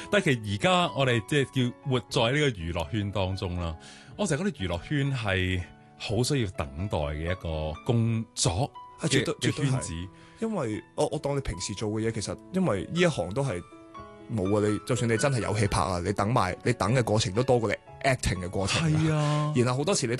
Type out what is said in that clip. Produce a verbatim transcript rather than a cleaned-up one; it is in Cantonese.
但係其實而家我哋即係叫活在呢個娛樂圈當中啦。我成日覺得娛樂圈係好需要等待嘅一個工作係絕對嘅絕對係圈子。 因為我我當你平時做嘅嘢，其實因為呢一行都係冇啊。你就算你真係有戲拍啊，你等埋你等嘅過程都多過你 acting 嘅過程。 係啊， 然後好多時你